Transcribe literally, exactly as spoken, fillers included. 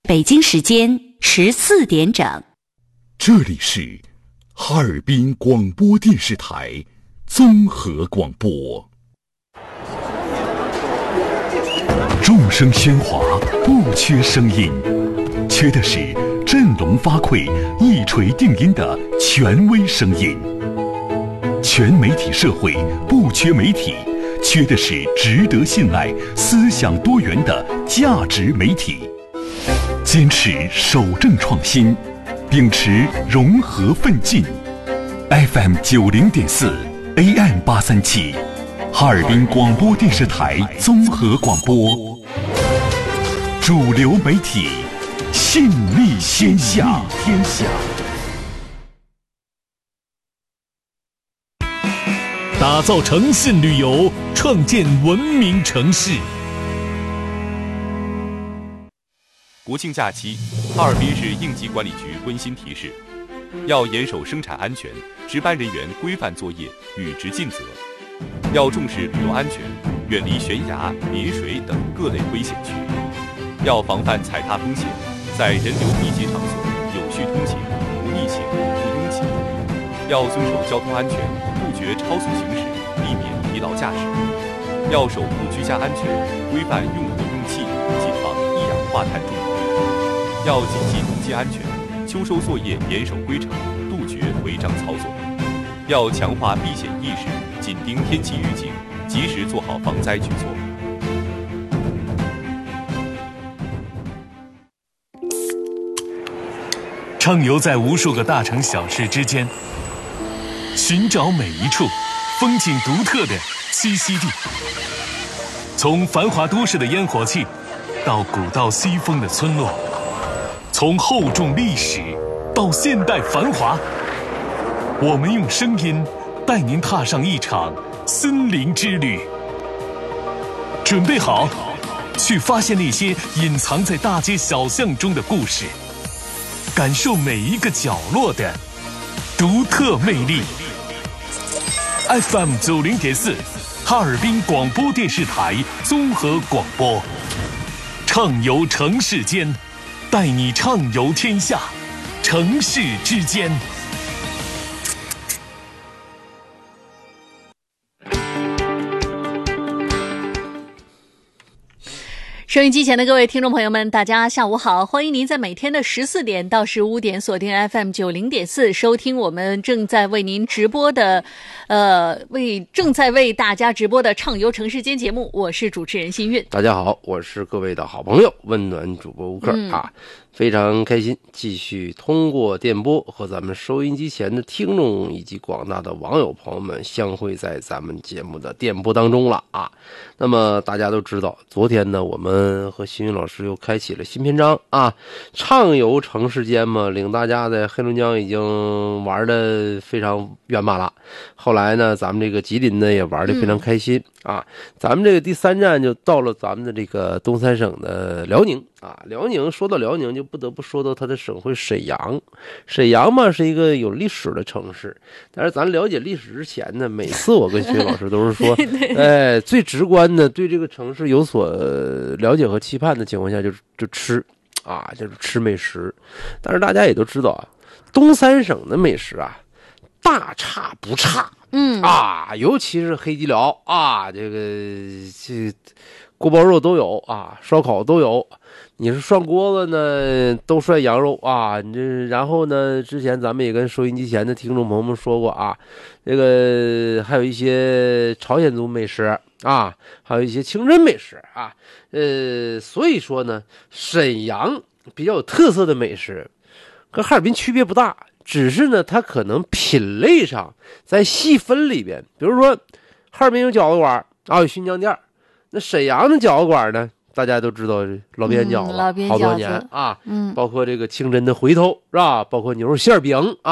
北京时间十四点整， 这里是哈尔滨广播电视台综合广播。众声喧哗，不缺声音，缺的是振聋发聩、一锤定音的权威声音。全媒体社会不缺媒体，缺的是值得信赖、思想多元的价值媒体。坚持守正创新，秉持融合奋进。F M 九零点四 A M 八三七，哈尔滨广播电视台综合广播，主流媒体，信力天下。天下。 打造诚信旅游，创建文明城市。 国庆假期，哈尔滨市应急管理局温馨提示：要严守生产安全，值班人员规范作业，履职尽责；要重视旅游安全，远离悬崖、临水等各类危险区；要防范踩踏风险，在人流密集场所有序通行，不逆行、不拥挤；要遵守交通安全，杜绝超速行驶，避免疲劳驾驶；要守护居家安全，规范用火用气，谨防一氧化碳中毒。要谨记农机安全，秋收作业严守规程，杜绝违章操作；要强化避险意识，紧盯天气预警，及时做好防灾举措。 畅游在无数个大城小市之间，寻找每一处风景独特的栖息地。从繁华都市的烟火气，到古道西风的村落，从厚重历史到现代繁华，我们用声音带您踏上一场森林之旅。准备好，去发现那些隐藏在大街小巷中的故事，感受每一个角落的独特魅力。F M 九零点四，哈尔滨广播电视台综合广播，畅游城市间，带你畅游天下，城市之间。 收音机前的各位听众朋友们，大家下午好！欢迎您在每天的十四点到十五点锁定 F M 九零点四，收听我们正在为您直播的，呃，为正在为大家直播的畅游城市间节目。我是主持人新韵。 大家好，我是各位的好朋友温暖主播吴克、嗯、啊，非常开心，继续通过电波和咱们收音机前的听众以及广大的网友朋友们相会在咱们节目的电波当中了啊。那么大家都知道，昨天呢，我们和新韵老师又开启了新篇章啊，畅游城市间嘛，领大家在黑龙江已经玩的非常圆满了。后来呢，咱们这个吉林呢也玩的非常开心、嗯、啊。咱们这个第三站就到了咱们的这个东三省的辽宁啊。辽宁说到辽宁，就不得不说到它的省会沈阳。沈阳嘛是一个有历史的城市，但是咱了解历史之前呢，每次我跟薛老师都是说，哎，最直观的对这个城市有所了解和期盼的情况下就，就就吃啊，就是吃美食。但是大家也都知道啊，东三省的美食啊，大差不差。 嗯啊，尤其是黑吉辽啊，这个这锅包肉都有啊，烧烤都有。你是涮锅子呢，都涮羊肉啊。你这然后呢，之前咱们也跟收音机前的听众朋友们说过啊，这个还有一些朝鲜族美食啊，还有一些清真美食啊。呃，所以说呢，沈阳比较有特色的美食跟哈尔滨区别不大。只是呢，它可能品类上在细分里边，比如说哈尔滨有饺子馆啊，有新疆店，那沈阳的饺子馆呢，大家都知道老边饺子、嗯、好多年啊，嗯，包括这个清真的回头是吧？包括牛肉馅饼啊。